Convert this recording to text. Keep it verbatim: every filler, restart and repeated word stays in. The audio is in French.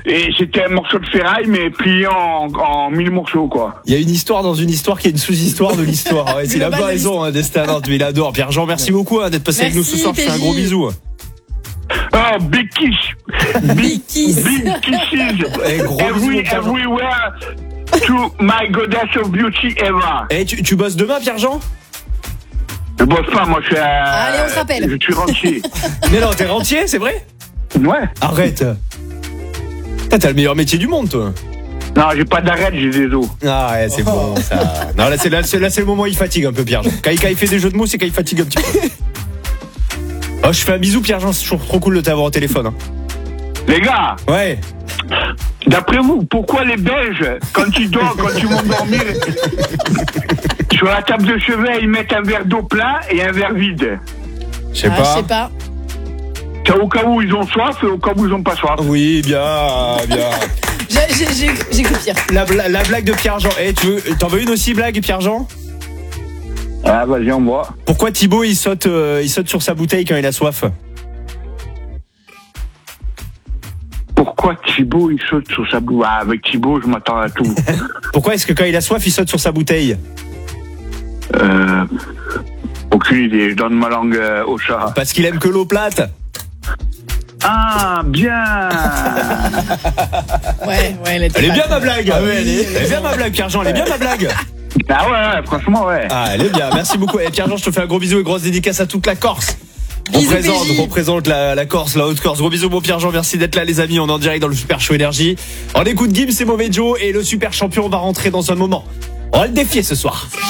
et c'était un morceau de ferraille, mais plié en, en mille morceaux, quoi. Il y a une histoire dans une histoire qui est une sous-histoire de l'histoire. Ouais, il a pas raison, hein, Destin Nantes, mais il adore. Pierre-Jean, merci beaucoup hein, d'être passé Merci, avec nous ce soir. Je fais un P J. gros bisou. Oh, big kiss. Big kiss. Big kisses. Eh, gros bisous, Every, mon Pierre-Jean. everywhere to my goddess of beauty ever. Eh, tu, tu bosses demain, Pierre-Jean? Je bosse pas, moi je suis. Euh, Allez, on se rappelle. Je suis rentier. Mais non, t'es rentier, c'est vrai? Ouais. Arrête. Putain, t'as le meilleur métier du monde, toi. Non, j'ai pas d'arrêt, j'ai des os. Ah ouais, c'est bon ça. Non, là c'est là, c'est là c'est le moment où il fatigue un peu Pierre-Jean. Quand il, quand il fait des jeux de mots, c'est quand il fatigue un petit peu. Oh, je fais un bisou Pierre-Jean, c'est toujours trop cool de t'avoir au téléphone. Hein. Les gars, Ouais. d'après vous, pourquoi les Belges, quand ils dorment, quand ils vont dormir, sur la table de chevet, ils mettent un verre d'eau plein et un verre vide? Je sais Ah, je pas. sais pas. C'est au cas où ils ont soif et au cas où ils ont pas soif. Oui, bien, bien. J'ai- j'ai- J'ai j'ai cru pire. La, bla- la blague de Pierre-Jean. Eh, tu veux, t'en veux une aussi blague, Pierre-Jean? Ah, vas-y, on voit. Pourquoi Thibaut il saute, euh, il saute sur sa bouteille quand il a soif? Pourquoi Thibaut, il saute sur sa bouche? Ah, avec Thibaut, je m'attends à tout. Pourquoi est-ce que quand il a soif, il saute sur sa bouteille? euh, aucune idée, je donne ma langue euh, au chat. Parce qu'il aime que l'eau plate. Ah, bien. Ouais, ouais, elle était Elle est pas- bien ma blague. Ah oui, elle, est, elle est bien ma blague, Pierre-Jean. Elle est bien ma blague. Ah ouais, ouais, franchement, ouais. Ah, elle est bien. Merci beaucoup. Et Pierre-Jean, je te fais un gros bisou et grosse dédicace à toute la Corse. Bisous, Représente, P J. représente la, la Corse, la Haute-Corse. Gros bisous, mon Pierre-Jean. Merci d'être là, les amis. On est en direct dans le Super Show Énergie. On écoute Gims et Mauvais Joe et le Super Champion va rentrer dans un moment. On va le défier ce soir.